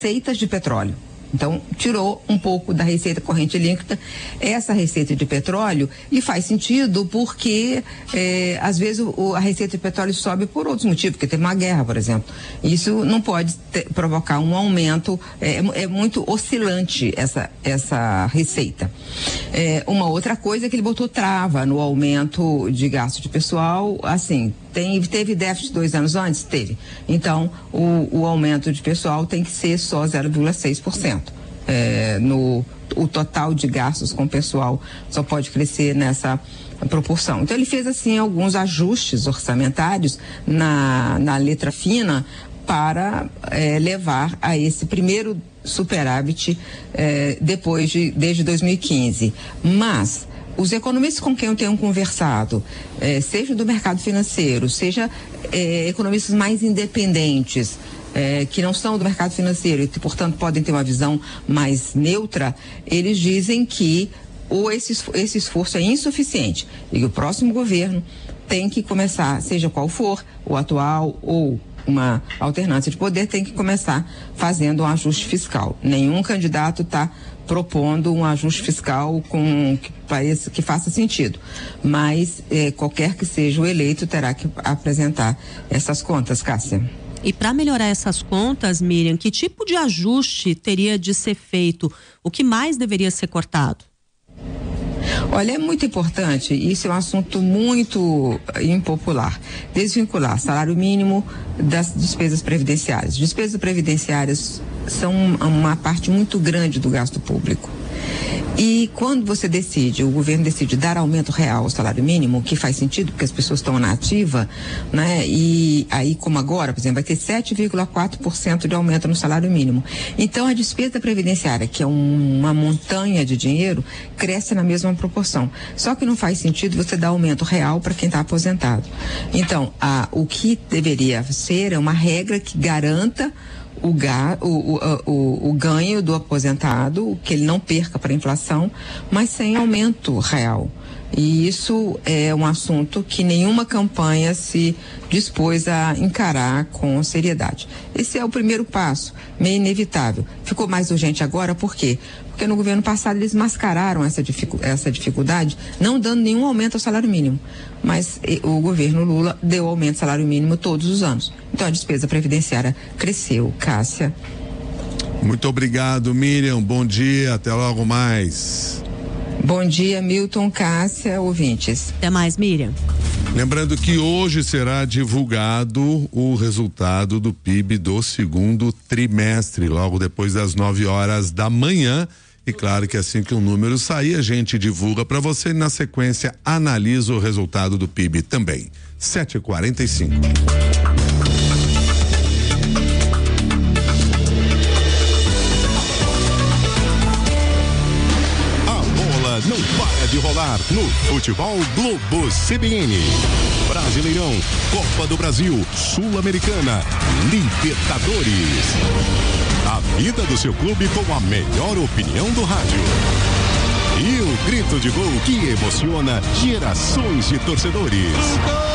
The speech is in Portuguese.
receitas de petróleo. Então, tirou um pouco da receita corrente líquida. Essa receita de petróleo, e faz sentido porque, às vezes, a receita de petróleo sobe por outros motivos, porque teve uma guerra, por exemplo. Isso não pode provocar um aumento, é muito oscilante essa receita. Uma outra coisa é que ele botou trava no aumento de gasto de pessoal, assim, teve déficit 2 anos antes? Teve. Então, o aumento de pessoal tem que ser só 0,6%. O total de gastos com pessoal só pode crescer nessa proporção. Então, ele fez, assim, alguns ajustes orçamentários na letra fina para levar a esse primeiro superávit desde 2015. Mas os economistas com quem eu tenho conversado, seja do mercado financeiro, seja economistas mais independentes, que não são do mercado financeiro e que, portanto, podem ter uma visão mais neutra, eles dizem que esse esforço é insuficiente e que o próximo governo tem que começar, seja qual for, o atual ou uma alternância de poder, tem que começar fazendo um ajuste fiscal. Nenhum candidato está propondo um ajuste fiscal que faça sentido, mas qualquer que seja o eleito terá que apresentar essas contas, Cássia. E para melhorar essas contas, Miriam, que tipo de ajuste teria de ser feito? O que mais deveria ser cortado? Olha, é muito importante, isso é um assunto muito impopular, desvincular salário mínimo das despesas previdenciárias. Despesas previdenciárias são uma parte muito grande do gasto público. E quando o governo decide dar aumento real ao salário mínimo, que faz sentido porque as pessoas estão na ativa, né? E aí, como agora, por exemplo, vai ter 7,4% de aumento no salário mínimo. Então, a despesa previdenciária, que é uma montanha de dinheiro, cresce na mesma proporção. Só que não faz sentido você dar aumento real para quem está aposentado. Então, o que deveria ser é uma regra que garanta o ganho do aposentado, que ele não perca para a inflação, mas sem aumento real. E isso é um assunto que nenhuma campanha se dispôs a encarar com seriedade. Esse é o primeiro passo, meio inevitável. Ficou mais urgente agora, por quê? Porque no governo passado eles mascararam essa dificuldade, não dando nenhum aumento ao salário mínimo. Mas o governo Lula deu aumento ao salário mínimo todos os anos. Então a despesa previdenciária cresceu. Cássia. Muito obrigado, Miriam. Bom dia, até logo mais. Bom dia, Milton, Cássia, ouvintes. Até mais, Miriam. Lembrando que hoje será divulgado o resultado do PIB do segundo trimestre, logo depois das 9 horas da manhã. E claro que assim que o número sair, a gente divulga para você e na sequência analisa o resultado do PIB também. 7h45. Não para de rolar no Futebol Globo CBN. Brasileirão, Copa do Brasil, Sul-Americana, Libertadores. A vida do seu clube com a melhor opinião do rádio. E o grito de gol que emociona gerações de torcedores.